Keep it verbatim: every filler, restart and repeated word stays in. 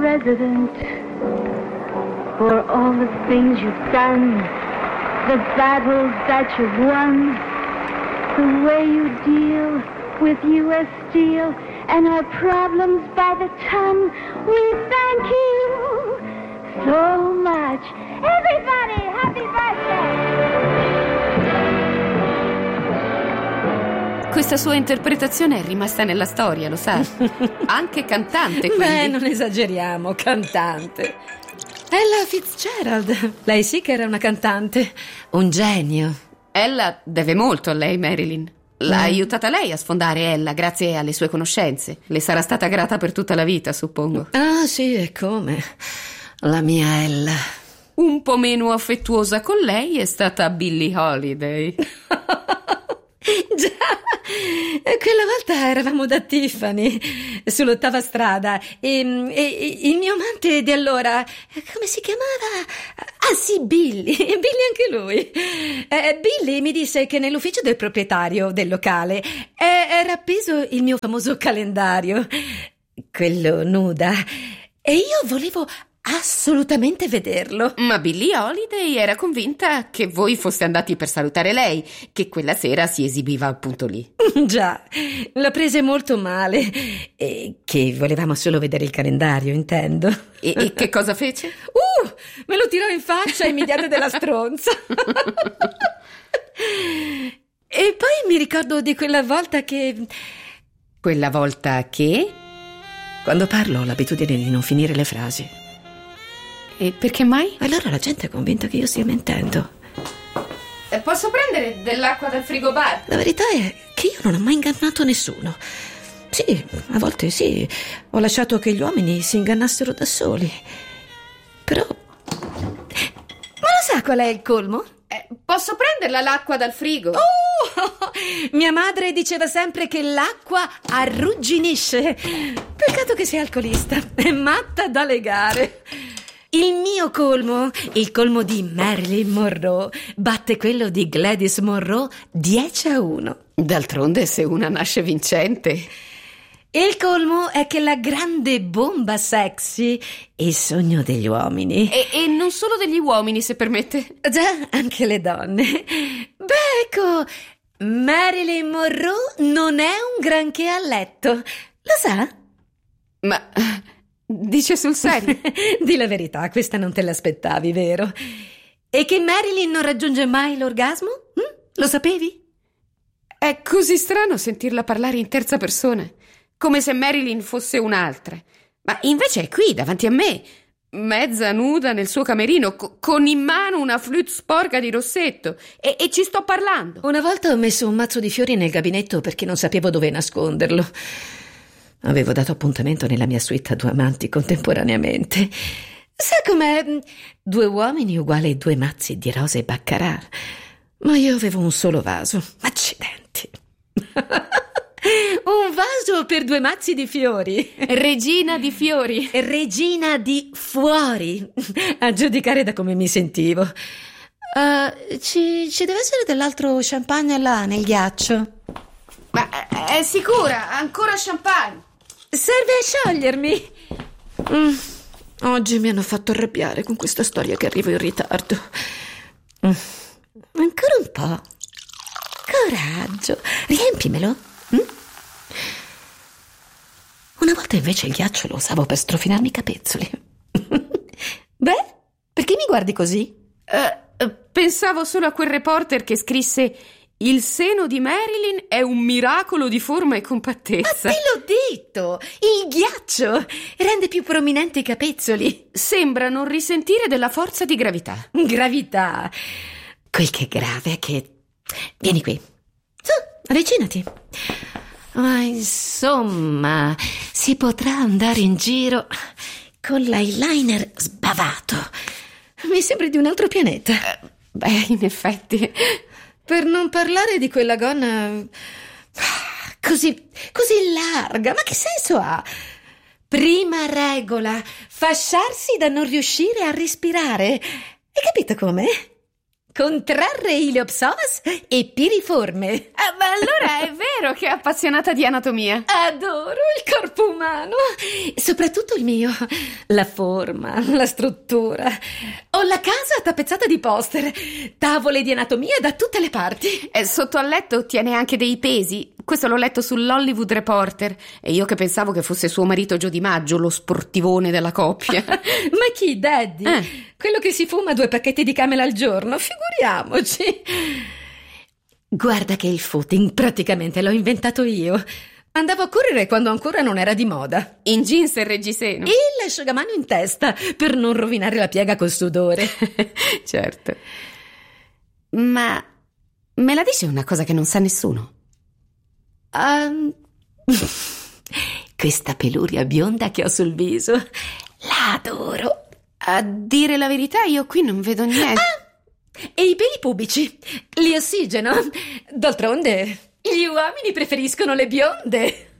president, for all the things you've done, the battles that you've won, the way you deal with U S Steel and our problems by the ton. We thank you so much. Everybody, happy birthday! Questa sua interpretazione è rimasta nella storia, lo sa? Anche cantante, quindi. Beh, non esageriamo, cantante. Ella Fitzgerald. Lei sì che era una cantante. Un genio. Ella deve molto a lei, Marilyn. L'ha mm. aiutata lei a sfondare Ella, grazie alle sue conoscenze. Le sarà stata grata per tutta la vita, suppongo. Ah, sì, e come? La mia Ella. Un po' meno affettuosa con lei è stata Billie Holiday. Già, quella volta eravamo da Tiffany sull'ottava strada e, e il mio amante di allora, come si chiamava? Ah sì, Billy, Billy anche lui. eh, Billy mi disse che nell'ufficio del proprietario del locale era appeso il mio famoso calendario, quello nuda, e io volevo assolutamente vederlo. Ma Billie Holiday era convinta che voi foste andati per salutare lei, che quella sera si esibiva appunto lì. Già, la prese molto male, e che volevamo solo vedere il calendario, intendo. E, e che cosa fece? Uh, me lo tirò in faccia immediata della stronza. E poi mi ricordo di quella volta che... Quella volta che? Quando parlo ho l'abitudine di non finire le frasi. E perché mai? Allora la gente è convinta che io stia mentendo. Eh, posso prendere dell'acqua dal frigobar? La verità è che io non ho mai ingannato nessuno. Sì, a volte sì, ho lasciato che gli uomini si ingannassero da soli. Però... Ma lo sa qual è il colmo? Eh, posso prenderla l'acqua dal frigo? Oh! Mia madre diceva sempre che l'acqua arrugginisce. Peccato che sia alcolista. È matta da legare. Il mio colmo, il colmo di Marilyn Monroe, batte quello di Gladys Monroe dieci a uno. D'altronde, se una nasce vincente. Il colmo è che la grande bomba sexy è il sogno degli uomini. E, e non solo degli uomini, se permette. Già, anche le donne. Beh, ecco, Marilyn Monroe non è un granché a letto. Lo sa? Ma... dice sul serio? Di la verità, questa non te l'aspettavi, vero? E che Marilyn non raggiunge mai l'orgasmo? Hm? Lo sapevi? È così strano sentirla parlare in terza persona, come se Marilyn fosse un'altra. Ma invece è qui, davanti a me, mezza nuda nel suo camerino, co- con in mano una flute sporca di rossetto, e-, e ci sto parlando. Una volta ho messo un mazzo di fiori nel gabinetto perché non sapevo dove nasconderlo. Avevo dato appuntamento nella mia suite a due amanti contemporaneamente. Sa com'è? Due uomini uguali due mazzi di rose baccarà. Ma io avevo un solo vaso. Accidenti. Un vaso per due mazzi di fiori. Regina di fiori. Regina di fuori. A giudicare da come mi sentivo. Uh, ci, ci deve essere dell'altro champagne là nel ghiaccio. Ma è sicura? Ancora champagne? Serve a sciogliermi. Mm. Oggi mi hanno fatto arrabbiare con questa storia che arrivo in ritardo. Mm. Ancora un po'. Coraggio. Riempimelo. Mm? Una volta invece il ghiaccio lo usavo per strofinarmi i capezzoli. Beh, perché mi guardi così? Uh, pensavo solo a quel reporter che scrisse: il seno di Marilyn è un miracolo di forma e compattezza. Ma te l'ho detto! Il ghiaccio rende più prominenti i capezzoli. Sembra non risentire della forza di gravità. Gravità? Quel che è grave è che... Vieni qui. Su, avvicinati. Ma insomma, si potrà andare in giro con l'eyeliner sbavato. Mi sembri di un altro pianeta. Uh, beh, in effetti... Per non parlare di quella gonna così, così larga, ma che senso ha? Prima regola, fasciarsi da non riuscire a respirare. Hai capito come? contrarre iliopsoas e piriforme. Ah, ma allora è vero che è appassionata di anatomia. Adoro il corpo umano, soprattutto il mio. La forma, la struttura. Ho la casa tappezzata di poster, tavole di anatomia da tutte le parti. E sotto al letto tiene anche dei pesi. Questo l'ho letto sull'Hollywood Reporter. E io che pensavo che fosse suo marito Gio Di Maggio, lo sportivone della coppia. Ma chi, Daddy? Eh. Quello che si fuma due pacchetti di Camel al giorno, figuriamoci. Guarda che il footing praticamente l'ho inventato io. Andavo a correre quando ancora non era di moda. In jeans e reggiseno. E l'asciugamano in testa, per non rovinare la piega col sudore. Certo. Ma me la dice una cosa che non sa nessuno? Um, questa peluria bionda che ho sul viso, la adoro. A dire la verità, io qui non vedo niente. Ah, e i peli pubici, li ossigeno. D'altronde, gli uomini preferiscono le bionde.